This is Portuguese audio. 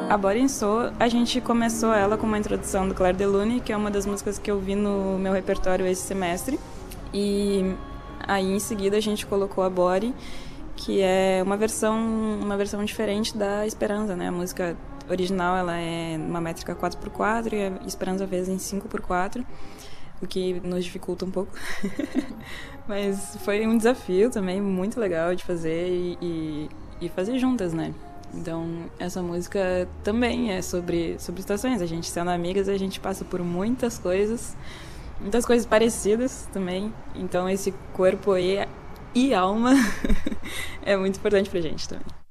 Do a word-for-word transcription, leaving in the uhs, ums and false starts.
A Body and Soul, a gente começou ela com uma introdução do Clair de Lune, que é uma das músicas que eu vi no meu repertório esse semestre. E aí em seguida a gente colocou a Body, que é uma versão, uma versão diferente da Esperança, né? A música original ela é uma métrica quatro por quatro e a Esperança fez em cinco por quatro, o que nos dificulta um pouco. Mas foi um desafio também muito legal de fazer e, e, e fazer juntas, né? Então, essa música também é sobre, sobre situações. A gente sendo amigas, a gente passa por muitas coisas, muitas coisas parecidas também. Então, esse corpo e, e alma é muito importante pra gente também.